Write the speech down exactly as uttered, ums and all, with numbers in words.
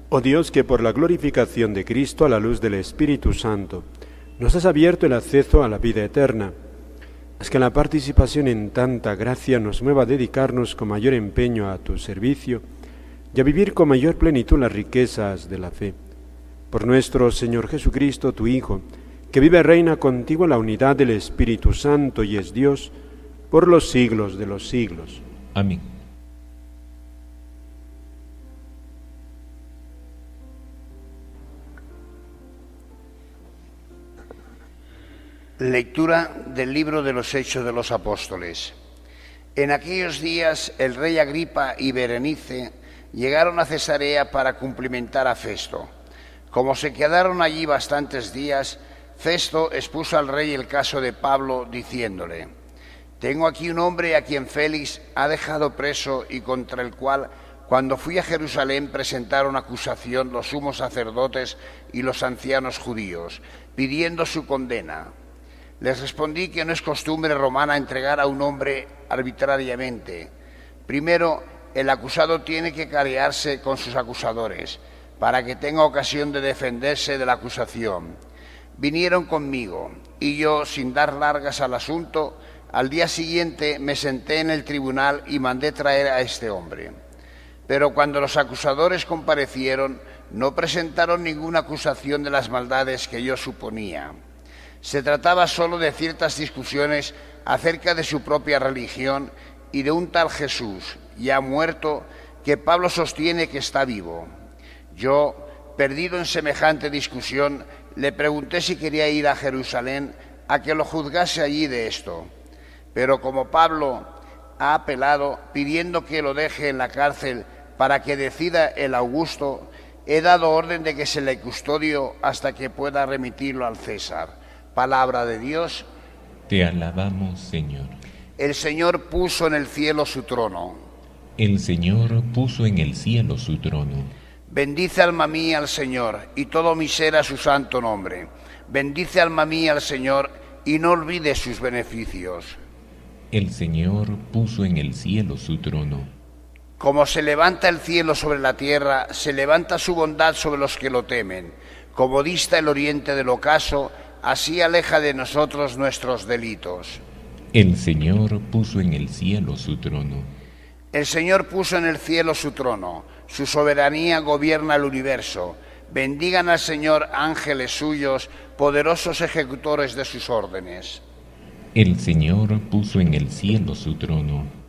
Oh Dios, que por la glorificación de Cristo, a la luz del Espíritu Santo, nos has abierto el acceso a la vida eterna, haz que la participación en tanta gracia nos mueva a dedicarnos con mayor empeño a tu servicio y a vivir con mayor plenitud las riquezas de la fe. Por nuestro Señor Jesucristo, tu Hijo, que vive y reina contigo en la unidad del Espíritu Santo y es Dios por los siglos de los siglos. Amén. Lectura del libro de los Hechos de los Apóstoles. En aquellos días el rey Agripa y Berenice llegaron a Cesarea para cumplimentar a Festo. Como se quedaron allí bastantes días, Festo expuso al rey el caso de Pablo, diciéndole: «Tengo aquí un hombre a quien Félix ha dejado preso y contra el cual, cuando fui a Jerusalén, presentaron acusación los sumos sacerdotes y los ancianos judíos, pidiendo su condena. Les respondí que no es costumbre romana entregar a un hombre arbitrariamente. Primero, el acusado tiene que carearse con sus acusadores, para que tenga ocasión de defenderse de la acusación. Vinieron conmigo, y yo, sin dar largas al asunto, al día siguiente me senté en el tribunal y mandé traer a este hombre. Pero cuando los acusadores comparecieron, no presentaron ninguna acusación de las maldades que yo suponía. Se trataba solo de ciertas discusiones acerca de su propia religión y de un tal Jesús, ya muerto, que Pablo sostiene que está vivo. Yo, perdido en semejante discusión, le pregunté si quería ir a Jerusalén a que lo juzgase allí de esto. Pero como Pablo ha apelado pidiendo que lo deje en la cárcel para que decida el Augusto, he dado orden de que se le custodie hasta que pueda remitirlo al César». Palabra de Dios. Te alabamos, Señor. El Señor puso en el cielo su trono. El Señor puso en el cielo su trono. Bendice alma mía al Señor, y todo mi ser a su santo nombre. Bendice alma mía al Señor, y no olvides sus beneficios. El Señor puso en el cielo su trono. Como se levanta el cielo sobre la tierra, se levanta su bondad sobre los que lo temen. Como dista el oriente del ocaso, así aleja de nosotros nuestros delitos. El Señor puso en el cielo su trono. El Señor puso en el cielo su trono. Su soberanía gobierna el universo. Bendigan al Señor ángeles suyos, poderosos ejecutores de sus órdenes. El Señor puso en el cielo su trono.